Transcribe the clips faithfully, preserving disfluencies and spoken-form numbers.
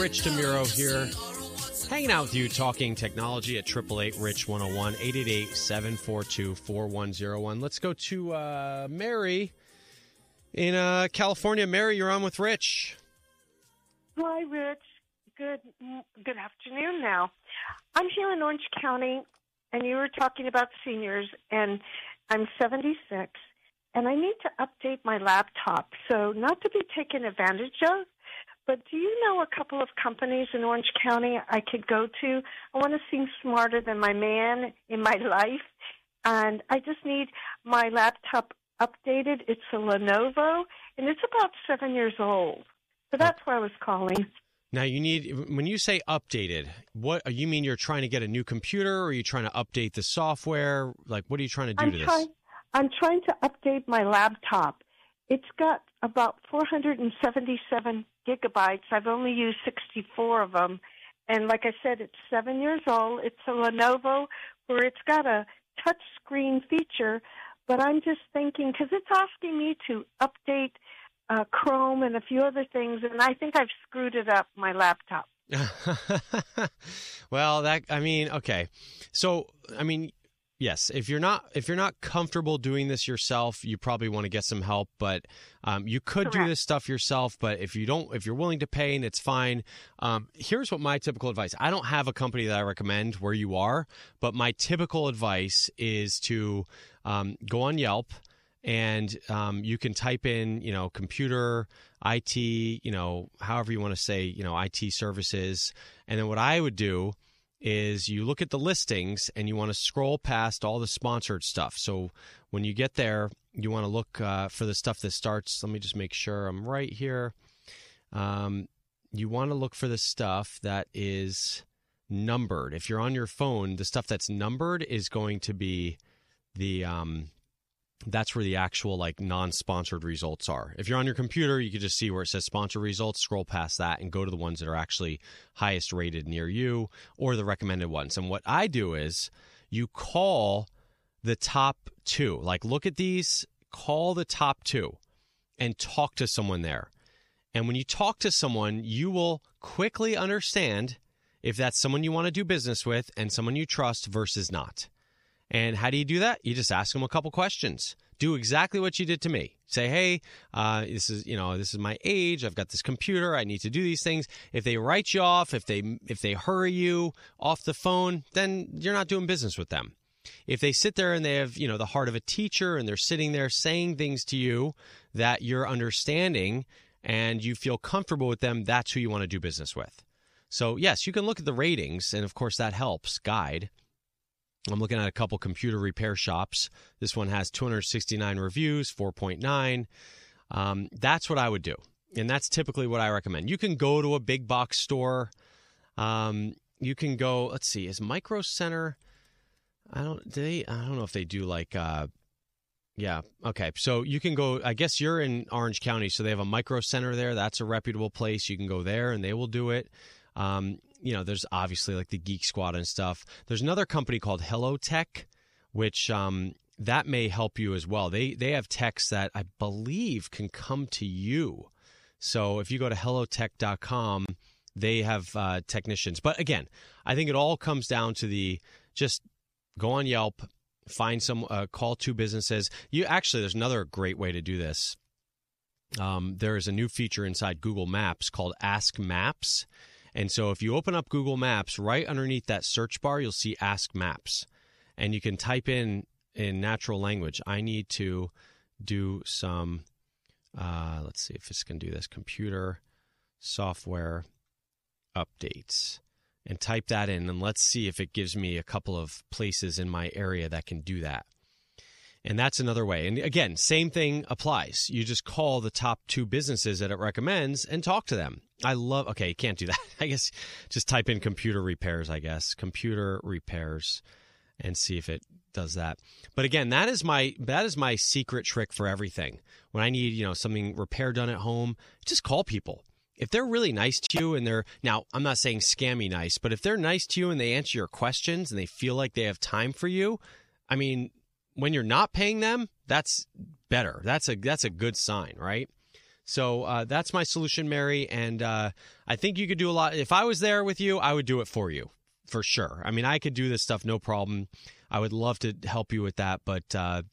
Rich DeMuro here, hanging out with you, talking technology at eight eight eight, Rich one oh one, eight eight eight, seven four two, four one oh one. Let's go to uh, Mary in uh, California. Mary, you're on with Rich. Hi, Rich. Good good afternoon now. I'm here in Orange County, and you were talking about seniors, and I'm seventy-six, and I need to update my laptop. So not to be taken advantage of, but do you know a couple of companies in Orange County I could go to? I want to seem smarter than my man in my life, and I just need my laptop updated. It's a Lenovo, and it's about seven years old. So that's why I was calling. Now, you need, when you say updated, what you mean you're trying to get a new computer, or are you trying to update the software? Like, what are you trying to do I'm to trying, this? I'm trying to update my laptop. It's got about four hundred seventy-seven gigabytes. I've only used sixty-four of them. And like I said, it's seven years old. It's a Lenovo where it's got a touch screen feature. But I'm just thinking, because it's asking me to update uh, Chrome and a few other things, and I think I've screwed it up, my laptop. Well, that, I mean, okay. So, I mean, yes, if you're not if you're not comfortable doing this yourself, you probably want to get some help. But um, you could Correct. do this stuff yourself. But if you don't, if you're willing to pay, and it's fine. Um, here's what my typical advice. I don't have a company that I recommend where you are, but my typical advice is to um, go on Yelp, and um, you can type in, you know, computer, I T, you know, however you want to say, you know, I T services. And then what I would do is you look at the listings and you want to scroll past all the sponsored stuff. So when you get there, you want to look uh, for the stuff that starts. Let me just make sure I'm right here. Um, you want to look for the stuff that is numbered. If you're on your phone, the stuff that's numbered is going to be the um, that's where the actual like non-sponsored results are. If you're on your computer, you can just see where it says sponsor results, scroll past that and go to the ones that are actually highest rated near you or the recommended ones. And what I do is you call the top two. Like, look at these, call the top two and talk to someone there. And when you talk to someone, you will quickly understand if that's someone you want to do business with and someone you trust versus not. And how do you do that? You just ask them a couple questions. Do exactly what you did to me. Say, hey, uh, this is, you know, this is my age. I've got this computer. I need to do these things. If they write you off, if they if they hurry you off the phone, then you're not doing business with them. If they sit there and they have, you know, the heart of a teacher and they're sitting there saying things to you that you're understanding and you feel comfortable with them, that's who you want to do business with. So, yes, you can look at the ratings, and of course that helps guide. I'm looking at a couple computer repair shops. This one has two hundred sixty-nine reviews, four point nine. Um, that's what I would do. And that's typically what I recommend. You can go to a big box store. Um, you can go, let's see, is Micro Center, I don't, do they, I don't know if they do like, uh, yeah, okay. So you can go, I guess you're in Orange County, so they have a Micro Center there. That's a reputable place. You can go there and they will do it. Um, you know, there's obviously like the Geek Squad and stuff. There's another company called Hello Tech, which um, that may help you as well. They they have techs that I believe can come to you. So if you go to hello tech dot com, they have uh, technicians. But again, I think it all comes down to the just go on Yelp, find some, uh, call two businesses. You actually, there's another great way to do this. Um, there is a new feature inside Google Maps called Ask Maps. And so if you open up Google Maps, right underneath that search bar, you'll see Ask Maps. And you can type in, in natural language, I need to do some, uh, let's see if this can do this, computer software updates. And type that in, and let's see if it gives me a couple of places in my area that can do that. And that's another way. And again, same thing applies. You just call the top two businesses that it recommends and talk to them. I love, okay, you can't do that. I guess just type in computer repairs, I guess. Computer repairs and see if it does that. But again, that is my that is my secret trick for everything. When I need, you know, something repair done at home, just call people. If they're really nice to you and they're, now I'm not saying scammy nice, but if they're nice to you and they answer your questions and they feel like they have time for you, I mean, when you're not paying them, that's better. That's a that's a good sign, right? So uh, that's my solution, Mary, and uh, I think you could do a lot. If I was there with you, I would do it for you, for sure. I mean, I could do this stuff, no problem. I would love to help you with that, but uh,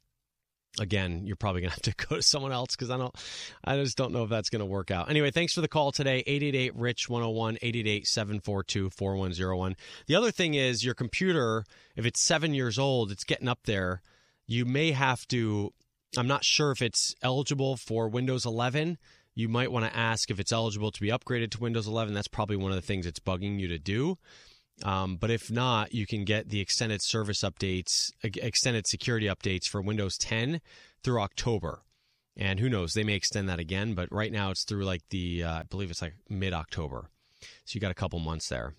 again, you're probably going to have to go to someone else because I don't, I just don't know if that's going to work out. Anyway, thanks for the call today. eight eight eight, R I C H, one oh one, eight eight eight, seven four two, four one oh one. The other thing is your computer, if it's seven years old, it's getting up there. You may have to, I'm not sure if it's eligible for Windows eleven. You might want to ask if it's eligible to be upgraded to Windows eleven. That's probably one of the things it's bugging you to do. Um, but if not, you can get the extended service updates, extended security updates for Windows ten through October. And who knows, they may extend that again. But right now it's through like the, uh, I believe it's like mid-October. So you got a couple months there.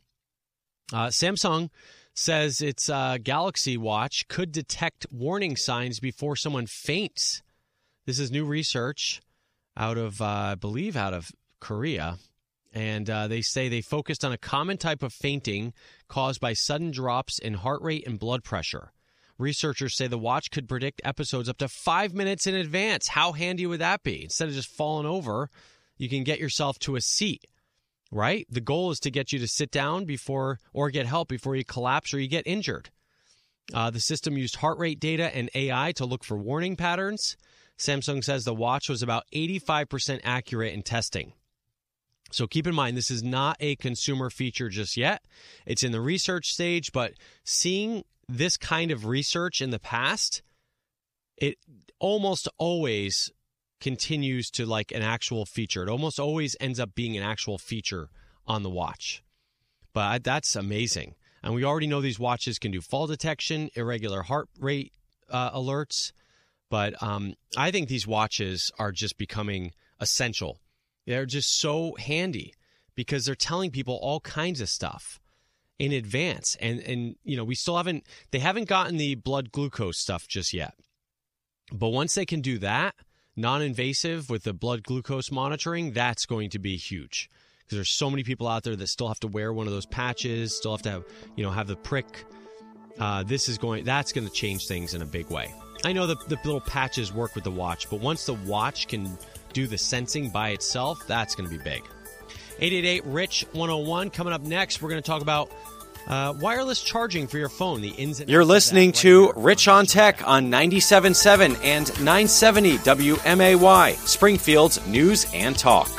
Uh, Samsung says its uh, Galaxy Watch could detect warning signs before someone faints. This is new research out of, uh, I believe, out of Korea. And uh, they say they focused on a common type of fainting caused by sudden drops in heart rate and blood pressure. Researchers say the watch could predict episodes up to five minutes in advance. How handy would that be? Instead of just falling over, you can get yourself to a seat, right? The goal is to get you to sit down before or get help before you collapse or you get injured. Uh, the system used heart rate data and A I to look for warning patterns. Samsung says the watch was about eighty-five percent accurate in testing. So keep in mind, this is not a consumer feature just yet. It's in the research stage, but seeing this kind of research in the past, it almost always continues to like an actual feature. It almost always ends up being an actual feature on the watch. But that's amazing. And we already know these watches can do fall detection, irregular heart rate uh, alerts. But um, I think these watches are just becoming essential. They're just so handy because they're telling people all kinds of stuff in advance. And, and you know, we still haven't, they haven't gotten the blood glucose stuff just yet. But once they can do that, non-invasive with the blood glucose monitoring, that's going to be huge. Because there's so many people out there that still have to wear one of those patches, still have to have, you know, have the prick. Uh, this is going, that's going to change things in a big way. I know that the little patches work with the watch, but once the watch can do the sensing by itself, that's going to be big. eight eight eight, R I C H, one oh one. Coming up next, we're going to talk about uh, wireless charging for your phone. The ins and outs. You're listening to Rich on Tech on ninety-seven point seven and nine seventy W M A Y, Springfield's News and Talk.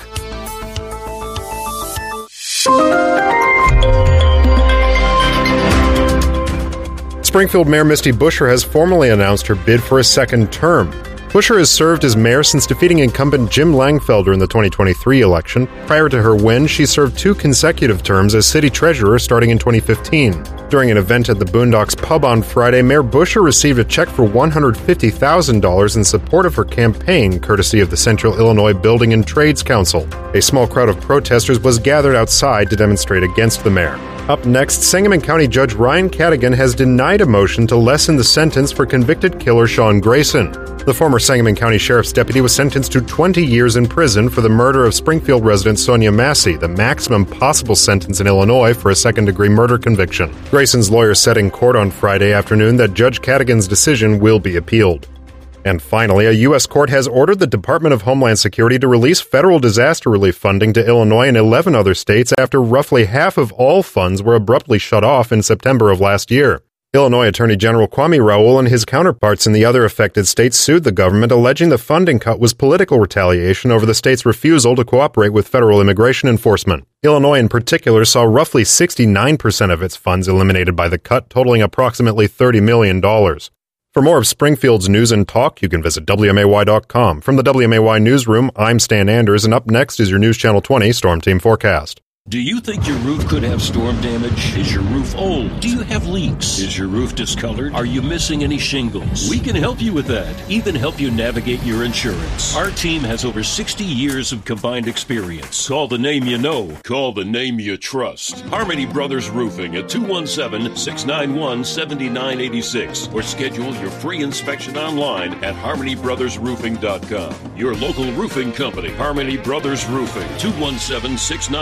Springfield Mayor Misty Buscher has formally announced her bid for a second term. Buscher has served as mayor since defeating incumbent Jim Langfelder in the twenty twenty-three election. Prior to her win, she served two consecutive terms as city treasurer starting in twenty fifteen. During an event at the Boondocks Pub on Friday, Mayor Buscher received a check for one hundred fifty thousand dollars in support of her campaign, courtesy of the Central Illinois Building and Trades Council. A small crowd of protesters was gathered outside to demonstrate against the mayor. Up next, Sangamon County Judge Ryan Cadigan has denied a motion to lessen the sentence for convicted killer Sean Grayson. The former Sangamon County Sheriff's deputy was sentenced to twenty years in prison for the murder of Springfield resident Sonia Massey, the maximum possible sentence in Illinois for a second-degree murder conviction. Grayson's lawyer said in court on Friday afternoon that Judge Cadigan's decision will be appealed. And finally, a U S court has ordered the Department of Homeland Security to release federal disaster relief funding to Illinois and eleven other states after roughly half of all funds were abruptly shut off in September of last year. Illinois Attorney General Kwame Raoul and his counterparts in the other affected states sued the government, alleging the funding cut was political retaliation over the state's refusal to cooperate with federal immigration enforcement. Illinois in particular saw roughly sixty-nine percent of its funds eliminated by the cut, totaling approximately thirty million dollars. For more of Springfield's news and talk, you can visit W M A Y dot com. From the W M A Y Newsroom, I'm Stan Anders, and up next is your News Channel twenty Storm Team Forecast. Do you think your roof could have storm damage? Is your roof old? Do you have leaks? Is your roof discolored? Are you missing any shingles? We can help you with that. Even help you navigate your insurance. Our team has over sixty years of combined experience. Call the name you know. Call the name you trust. Harmony Brothers Roofing at two one seven, six nine one, seven nine eight six or schedule your free inspection online at harmony brothers roofing dot com. Your local roofing company, Harmony Brothers Roofing, two one seven, six nine one,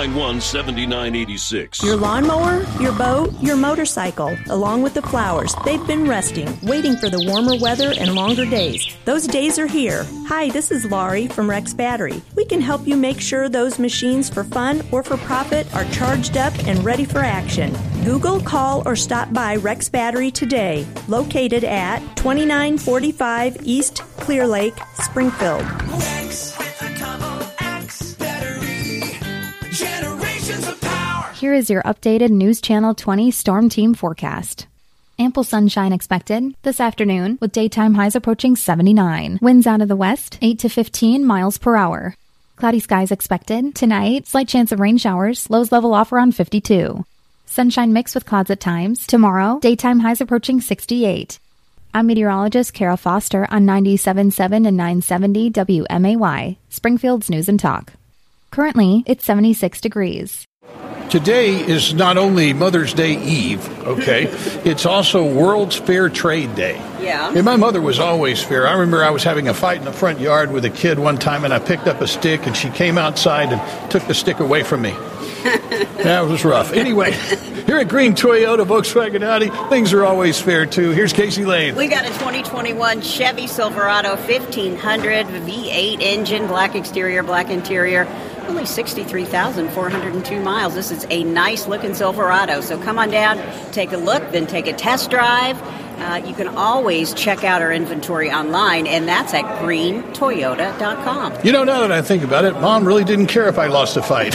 seventy-nine eighty-six. Your lawnmower, your boat, your motorcycle, along with the flowers, they've been resting, waiting for the warmer weather and longer days. Those days are here. Hi, this is Laurie from Rex Battery. We can help you make sure those machines for fun or for profit are charged up and ready for action. Google, call, or stop by Rex Battery today, located at twenty-nine forty-five East Clear Lake, Springfield. Rex with a double X battery. Generations of power. Here is your updated News Channel twenty Storm Team forecast. Ample sunshine expected this afternoon with daytime highs approaching seventy-nine. Winds out of the west, eight to fifteen miles per hour. Cloudy skies expected. Tonight, slight chance of rain showers. Lows level off around fifty-two. Sunshine mixed with clouds at times. Tomorrow, daytime highs approaching sixty-eight. I'm meteorologist Carol Foster on ninety-seven point seven and nine seventy W M A Y, Springfield's News and Talk. Currently, it's seventy-six degrees. Today is not only Mother's Day Eve, okay, it's also World's Fair Trade Day. Yeah. And my mother was always fair. I remember I was having a fight in the front yard with a kid one time, and I picked up a stick, and she came outside and took the stick away from me. That was rough. Anyway, here at Green Toyota, Volkswagen, Audi, things are always fair, too. Here's Casey Lane. We got a twenty twenty-one Chevy Silverado fifteen hundred V eight engine, black exterior, black interior. Only sixty-three thousand four hundred two miles. This is a nice-looking Silverado. So come on down, take a look, then take a test drive. Uh, you can always check out our inventory online, and that's at green toyota dot com. You know, now that I think about it, Mom really didn't care if I lost a fight.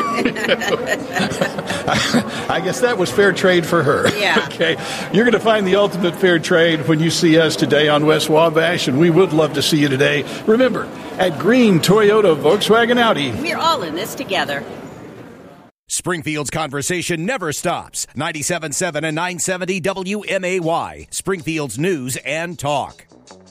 I guess that was fair trade for her. Yeah. Okay. You're going to find the ultimate fair trade when you see us today on West Wabash, and we would love to see you today. Remember, at Green Toyota, Volkswagen, Audi. We're all in this together. Springfield's conversation never stops. ninety-seven point seven and nine seventy W M A Y, Springfield's News and Talk.